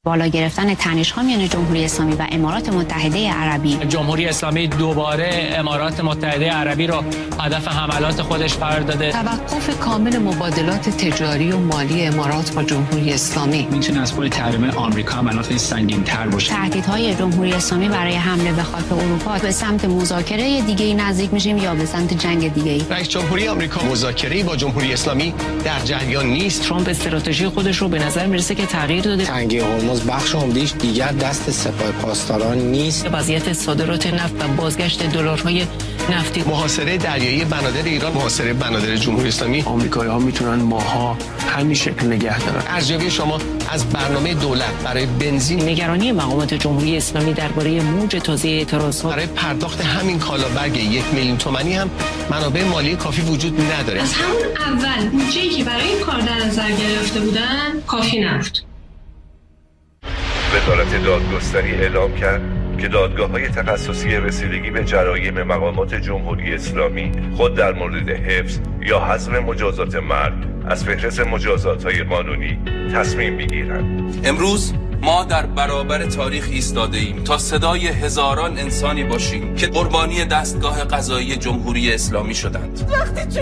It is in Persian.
بالا گرفتن تنش‌ها میان جمهوری اسلامی و امارات متحده عربی. جمهوری اسلامی دوباره امارات متحده عربی را هدف حملات خودش قرار داده. توقف کامل مبادلات تجاری و مالی امارات با جمهوری اسلامی میتونه از پول تحریم آمریکا عملیات سنگین‌تر باشه. تهدیدهای جمهوری اسلامی برای حمله به خاک اروپا، به سمت مذاکره دیگه‌ای نزدیک میشیم یا به سمت جنگ دیگه‌ای. رئیس جمهوری آمریکا مذاکره‌ای با جمهوری اسلامی در جریان نیست. ترامپ استراتژی خودش رو به نظر میرسه که تغییر داده. تنگه هرمز بخش عمده‌اش دیگر دست سپاه پاسداران نیست. وضعیت صادرات نفت و بازگشت دلارهای نفتی. محاصره دریایی بنادر ایران، محاصره بنادر جمهوری اسلامی. آمریکایی‌ها میتونن ماها همین شکل نگه دارن. ارزیابی شما از برنامه دولت برای بنزین، نگرانی مقامات جمهوری اسلامی درباره موج تازه اعتراضات برای پرداخت همین کالابرگ 1 میلیون تومانی هم منابع مالی کافی وجود نداره. از همون اول بودجه‌ای که برای این کار در نظر گرفته بودن کافی نبود. وزارت دادگستری اعلام کرد که دادگاه‌های تخصصی رسیدگی به جرایم مقامات جمهوری اسلامی خود در مورد حفظ یا حذف مجازات مرگ از فهرست مجازات‌های قانونی تصمیم می‌گیرند. امروز ما در برابر تاریخ ایستاده ایم تا صدای هزاران انسانی باشیم که قربانی دستگاه قضایی جمهوری اسلامی شدند.